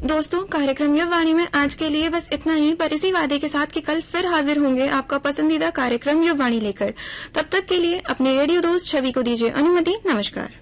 दोस्तों, कार्यक्रम युववाणी में आज के लिए बस इतना ही, पर इसी वादे के साथ कि कल फिर हाजिर होंगे आपका पसंदीदा कार्यक्रम युववाणी लेकर। तब तक के लिए अपने रेडियो दोस्त छवि को दीजिए अनुमति। नमस्कार।